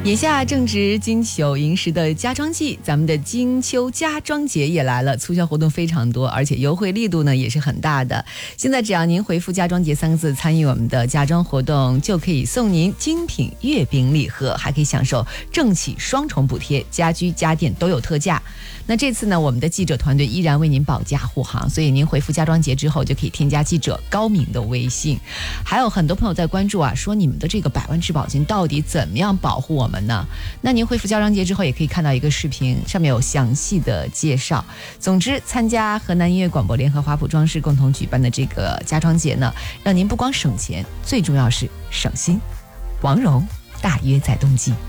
眼下正值金九银十的家装季，咱们的金秋家装节也来了，促销活动非常多，而且优惠力度呢也是很大的。现在只要您回复家装节3个字参与我们的家装活动，就可以送您精品月饼礼盒，还可以享受政企双重补贴，家居家电都有特价。那这次呢，我们的记者团队依然为您保驾护航，所以您回复家装节之后就可以添加记者高明的微信。还有很多朋友在关注啊，说你们的这个100万质保金到底怎么样保护我们呢？那您回复家装节之后也可以看到一个视频，上面有详细的介绍。总之，参加河南音乐广播联合华普装饰共同举办的这个家装节呢，让您不光省钱，最重要是省心。王蓉大约在冬季。